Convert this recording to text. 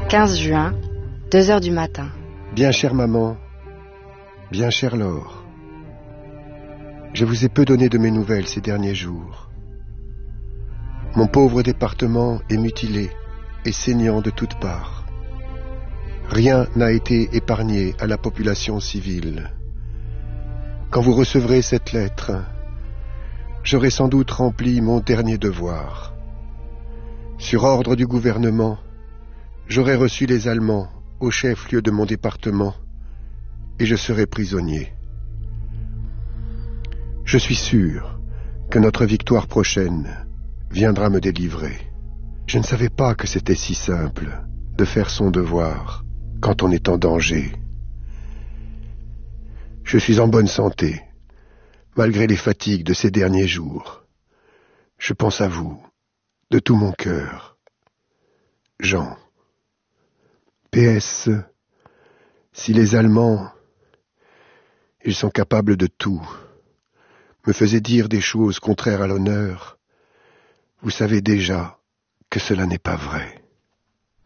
15 juin, 2 heures du matin. Bien chère maman, bien chère Laure, je vous ai peu donné de mes nouvelles ces derniers jours. Mon pauvre département est mutilé et saignant de toutes parts. Rien n'a été épargné à la population civile. Quand vous recevrez cette lettre, j'aurai sans doute rempli mon dernier devoir. Sur ordre du gouvernement, j'aurai reçu les Allemands au chef-lieu de mon département et je serai prisonnier. Je suis sûr que notre victoire prochaine viendra me délivrer. Je ne savais pas que c'était si simple de faire son devoir quand on est en danger. Je suis en bonne santé, malgré les fatigues de ces derniers jours. Je pense à vous, de tout mon cœur. Jean. PS, si les Allemands, ils sont capables de tout, me faisaient dire des choses contraires à l'honneur, vous savez déjà que cela n'est pas vrai.